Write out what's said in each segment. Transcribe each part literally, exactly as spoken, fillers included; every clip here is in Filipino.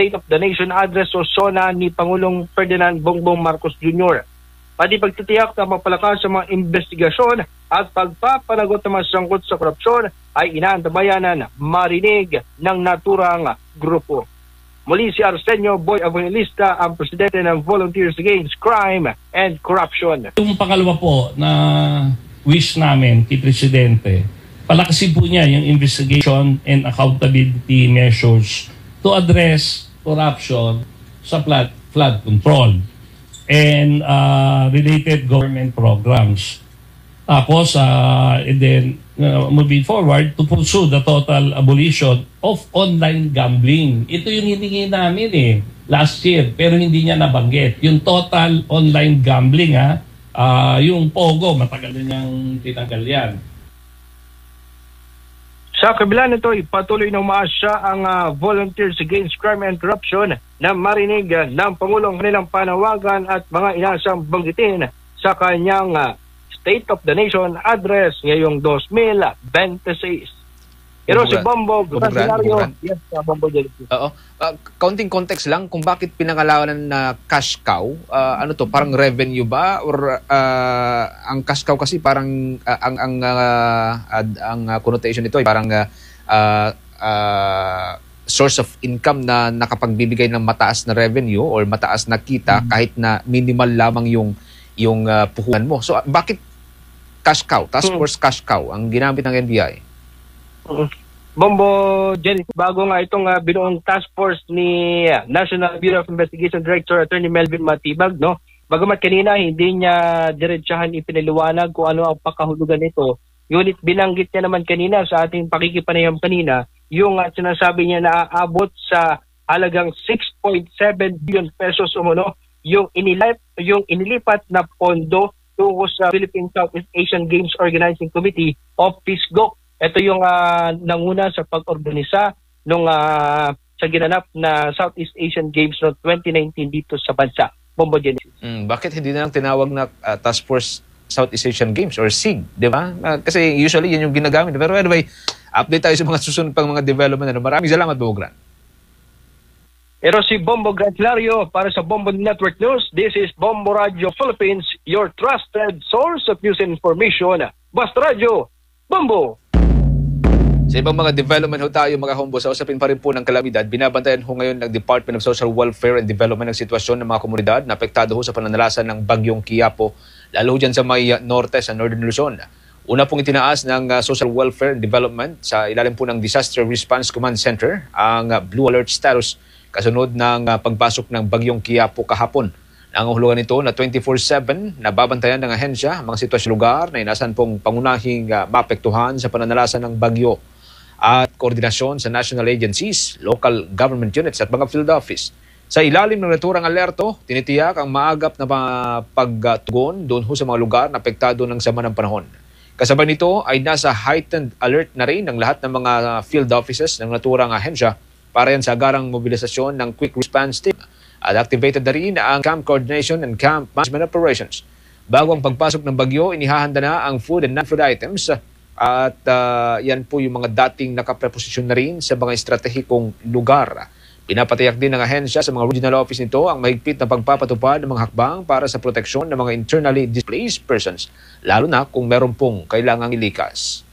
State of the Nation Address o SONA ni Pangulong Ferdinand Bongbong Marcos Junior Pati pagtitiyak na mapalakas sa mga investigasyon at pagpapanagot ng mga sangkot sa korupsyon ay inaantabayanan marinig ng naturang grupo. Muli si Arsenio Boy Evangelista, ang presidente ng Volunteers Against Crime and Corruption. Yung pangalawa po na wish namin kay Presidente, palakasin po niya yung investigation and accountability measures to address corruption sa flood, flood control and uh, related government programs. Tapos, uh, and then, uh, moving forward, to pursue the total abolition of online gambling. Ito yung hiningi namin eh, last year, pero hindi niya nabanggit. Yung total online gambling, ha, uh, yung Pogo, matagal na niyang tinanggal yan. Sa kabila nito, patuloy na umaasya ang uh, Volunteers Against Crime and Corruption na marinig uh, ng Pangulong kanilang panawagan at mga inasang banggitin sa kanyang uh, State of the Nation Address ngayong two thousand twenty-six. Pero si Bombo, Granario, yes, uh, Bombo Genesis. Oo. Uh, counting context lang kung bakit pinangalanan na cash cow, uh, ano to, parang revenue ba or uh, ang cash cow kasi parang uh, ang ang uh, uh, ang uh, connotation nito ay parang uh, uh, uh, source of income na nakapagbibigay ng mataas na revenue or mataas na kita mm-hmm. kahit na minimal lamang yung yung uh, puhunan mo. So uh, bakit cash cow, task force mm-hmm. cash cow ang ginamit ng N B I? Bombo Genesis, bago nga itong uh, binuong task force ni uh, National Bureau of Investigation Director Attorney Melvin Matibag, no? Bagamat kanina hindi niya diretsahan ipinaliwanag kung ano ang pakahulugan nito, ngunit binanggit niya naman kanina sa ating pakikipanayam kanina yung uh, sinasabi niya na aabot sa halagang six point seven billion pesos umuno yung inilip, yung inilipat na pondo tungo sa Philippine Southeast Asian Games Organizing Committee of PhilSGOC. Ito yung uh, nanguna sa pag-organisa nung uh, sa ginanap na Southeast Asian Games noong twenty nineteen dito sa bansa. Bombo Genesis. Mm, bakit hindi na lang tinawag na uh, Task Force Southeast Asian Games or S I G, di ba? Uh, kasi usually yan yung ginagamit. Pero anyway, update tayo sa mga susunod pang mga development. Maraming salamat, Bombo Gran. Pero si Bombo Gracilario para sa Bombo Network News. This is Bombo Radio Philippines, your trusted source of news and information. Basta Radio, Bombo! Sa ibang mga development ho tayo mga hombo, sa usapin pa rin po ng kalamidad, binabantayan ho ngayon ng Department of Social Welfare and Development ng sitwasyon ng mga komunidad na apektado ho sa pananalasan ng bagyong Quiapo, lalo dyan sa may norte, sa Northern Luzon. Una pong itinaas ng uh, Social Welfare and Development sa ilalim po ng Disaster Response Command Center ang uh, Blue Alert status kasunod ng uh, pagpasok ng bagyong Quiapo kahapon. Nangangahulugan nito na twenty-four seven na babantayan ng ahensya mga sitwasyon lugar na inasan pong pangunahing uh, maapektuhan sa pananalasan ng bagyo at koordinasyon sa national agencies, local government units at mga field office. Sa ilalim ng naturang alerto, tinitiyak ang maagap na pagtugon doon ho sa mga lugar na apektado ng sama ng panahon. Kasabay nito ay nasa heightened alert na rin ng lahat ng mga field offices ng naturang ahensya para yan sa agarang mobilisasyon ng quick response team. At activated na rin ang camp coordination and camp management operations. Bago ang pagpasok ng bagyo, inihahanda na ang food and non-food items. At uh, yan po yung mga dating nakapreposisyon na rin sa mga estratehikong lugar. Pinapatiyak din ng ahensya sa mga regional office nito ang mahigpit na pagpapatupad ng mga hakbang para sa proteksyon ng mga internally displaced persons, lalo na kung meron pong kailangang ilikas.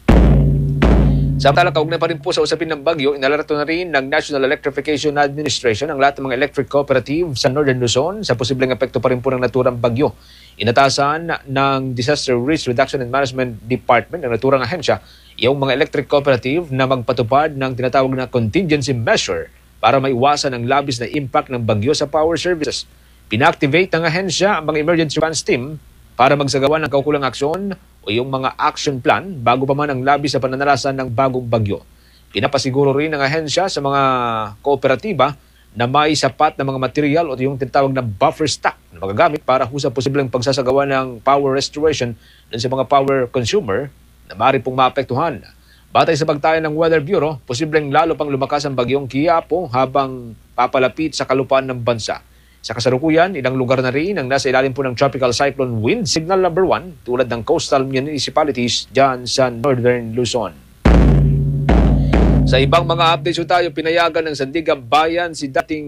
Samantala, kaugnay pa rin po sa usapin ng bagyo, inalerto na rin ng National Electrification Administration ang lahat ng mga electric cooperative sa Northern Luzon sa posibleng epekto pa rin po ng naturang bagyo. Inatasan ng Disaster Risk Reduction and Management Department ng naturang ahensya yung mga electric cooperative na magpatupad ng tinatawag na contingency measure para maiwasan ang labis na impact ng bagyo sa power services. Pina-activate ng ahensya ang mga emergency response team para magsagawa ng kaukulang aksyon o yung mga action plan bago pa man ang labis sa pananalasan ng bagong bagyo. Pinapasiguro rin ng ahensya sa mga kooperatiba na may sapat na mga material o yung tinatawag na buffer stock na magagamit para sa posibleng pagsasagawa ng power restoration dun sa mga power consumer na maaari pong maapektuhan. Batay sa pagtaya ng Weather Bureau, posibleng lalo pang lumakas ang bagyong Quiapo habang papalapit sa kalupaan ng bansa. Sa kasalukuyan, ilang lugar na rin ang nasa ilalim po ng Tropical Cyclone Wind Signal number one tulad ng coastal municipalities dyan sa Northern Luzon. Sa ibang mga updates tayo, pinayagan ng Sandigan Bayan si dating